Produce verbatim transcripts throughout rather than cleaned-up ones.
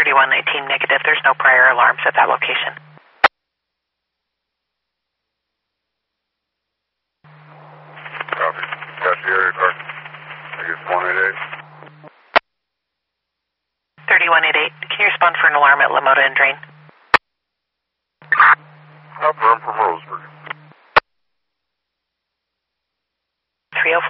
thirty-one nineteen negative. There's no prior alarms at that location. Copy. Got the area card. I guess one eight eight. thirty-one eighty-eight. Can you respond for an alarm at Lamoda and Drain? Affirm from Roseburg. three oh four.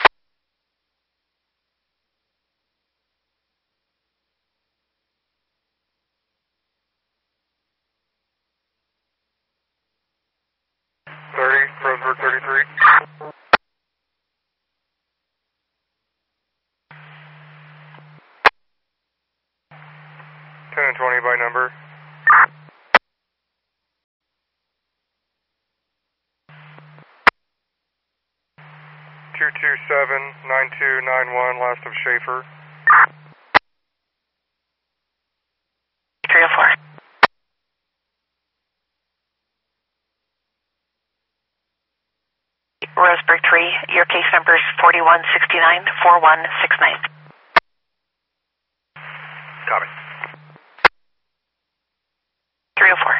thirty, Roseburg thirty-three. ten and twenty by number. two two seven nine two nine one, last of Schaefer. three oh four. Roseburg three, your case number is forty-one sixty-nine, forty-one sixty-nine. Copy. three oh four.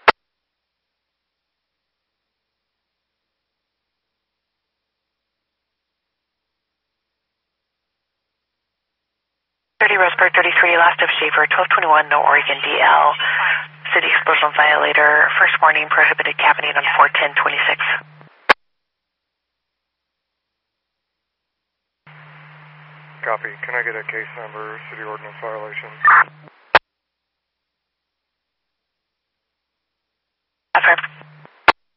thirty Roseburg thirty-three, last of Schaefer, twelve twenty-one, no Oregon D L. City explosion violator, first warning, prohibited cabinet on four ten twenty-six. Copy. Can I get a case number, city ordinance violation?